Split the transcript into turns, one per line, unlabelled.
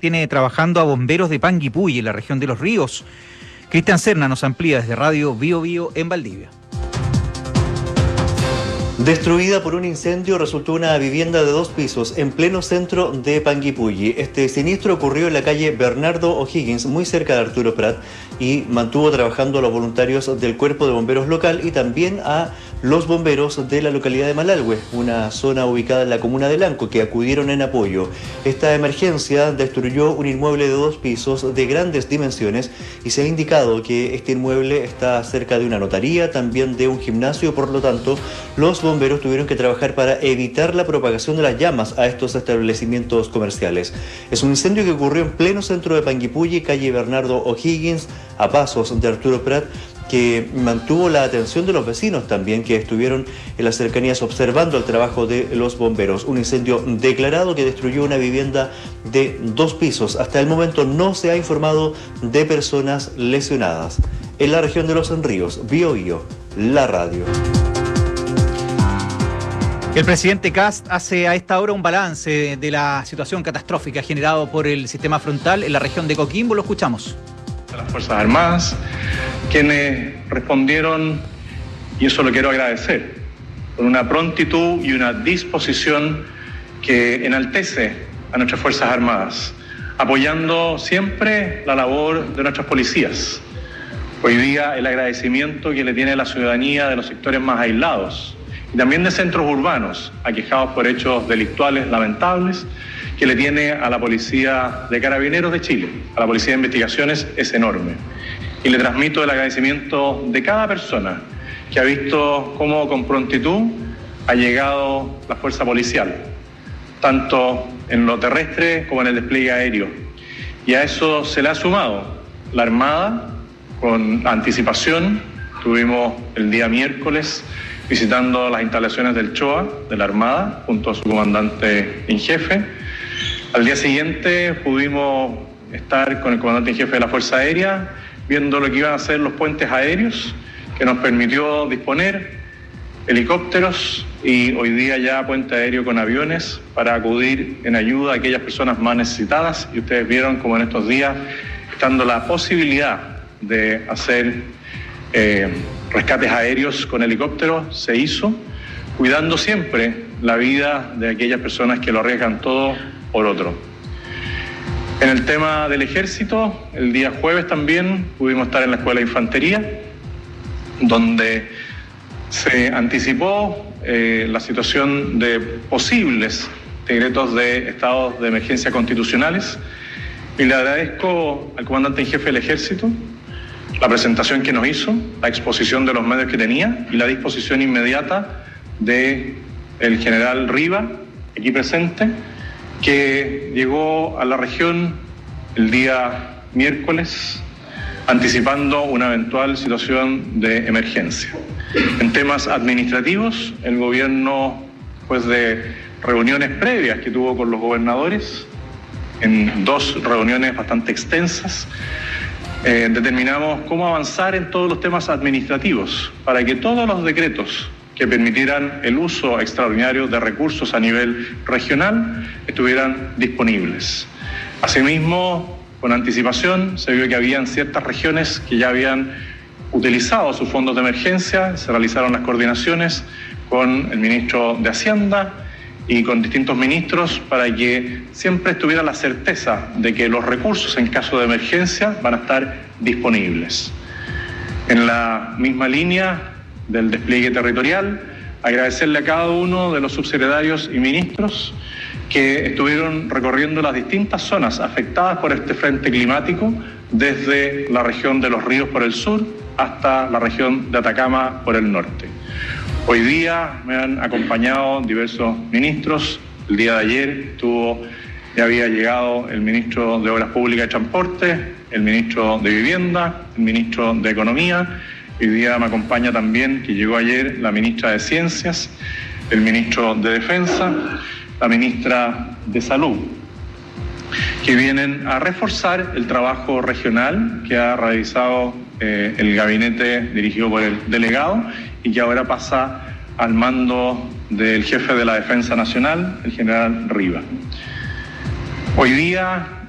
mantiene trabajando a bomberos de Panguipulli, en la región de Los Ríos. Cristian Serna nos amplía desde Radio Bio Bio en Valdivia.
Destruida por un incendio resultó una vivienda de 2 pisos en pleno centro de Panguipulli. Este siniestro ocurrió en la calle Bernardo O'Higgins, muy cerca de Arturo Prat, y mantuvo trabajando a los voluntarios del Cuerpo de Bomberos local y también a los bomberos de la localidad de Malalhue, una zona ubicada en la comuna de Lanco, que acudieron en apoyo. Esta emergencia destruyó un inmueble de 2 pisos de grandes dimensiones y se ha indicado que este inmueble está cerca de una notaría, también de un gimnasio, por lo tanto, los bomberos tuvieron que trabajar para evitar la propagación de las llamas a estos establecimientos comerciales. Es un incendio que ocurrió en pleno centro de Panguipulli, calle Bernardo O'Higgins, a pasos de Arturo Prat, que mantuvo la atención de los vecinos también, que estuvieron en las cercanías observando el trabajo de los bomberos. Un incendio declarado que destruyó una vivienda de 2 pisos. Hasta el momento no se ha informado de personas lesionadas. En la región de Los Ríos, Bio Bio, la radio.
El presidente Kast hace a esta hora un balance de la situación catastrófica generada por el sistema frontal en la región de Coquimbo. Lo escuchamos.
Las Fuerzas Armadas, quienes respondieron, y eso lo quiero agradecer, con una prontitud y una disposición que enaltece a nuestras Fuerzas Armadas, apoyando siempre la labor de nuestras policías. Hoy día el agradecimiento que le tiene la ciudadanía de los sectores más aislados y también de centros urbanos aquejados por hechos delictuales lamentables, que le tiene a la Policía de Carabineros de Chile, a la Policía de Investigaciones, es enorme. Y le transmito el agradecimiento de cada persona que ha visto cómo con prontitud ha llegado la fuerza policial, tanto en lo terrestre como en el despliegue aéreo. Y a eso se le ha sumado la Armada con anticipación. Tuvimos el día miércoles visitando las instalaciones del CHOA, de la Armada, junto a su comandante en jefe. Al día siguiente pudimos estar con el comandante en jefe de la Fuerza Aérea, viendo lo que iban a ser los puentes aéreos, que nos permitió disponer helicópteros y hoy día ya puente aéreo con aviones para acudir en ayuda a aquellas personas más necesitadas. Y ustedes vieron como en estos días, estando la posibilidad de hacer rescates aéreos con helicópteros, se hizo, cuidando siempre la vida de aquellas personas que lo arriesgan todo por otro. En el tema del ejército, el día jueves también pudimos estar en la Escuela de Infantería, donde se anticipó la situación de posibles decretos de estados de emergencia constitucionales, y le agradezco al comandante en jefe del ejército la presentación que nos hizo, la exposición de los medios que tenía y la disposición inmediata del general Riva, aquí presente, que llegó a la región el día miércoles anticipando una eventual situación de emergencia. En temas administrativos, el gobierno, después de reuniones previas que tuvo con los gobernadores, en 2 reuniones bastante extensas, determinamos cómo avanzar en todos los temas administrativos para que todos los decretos que permitieran el uso extraordinario de recursos a nivel regional estuvieran disponibles. Asimismo, con anticipación, se vio que habían ciertas regiones que ya habían utilizado sus fondos de emergencia, se realizaron las coordinaciones con el ministro de Hacienda y con distintos ministros para que siempre estuviera la certeza de que los recursos en caso de emergencia van a estar disponibles. En la misma línea del despliegue territorial, agradecerle a cada uno de los subsecretarios y ministros que estuvieron recorriendo las distintas zonas afectadas por este frente climático, desde la región de Los Ríos por el sur hasta la región de Atacama por el norte. Hoy día me han acompañado diversos ministros. El día de ayer ya había llegado el ministro de Obras Públicas y Transporte, el ministro de Vivienda, el ministro de Economía. Hoy día me acompaña también, que llegó ayer, la ministra de Ciencias, el ministro de Defensa, la ministra de Salud, que vienen a reforzar el trabajo regional que ha realizado el gabinete dirigido por el delegado y que ahora pasa al mando del jefe de la Defensa Nacional, el general Riva. Hoy día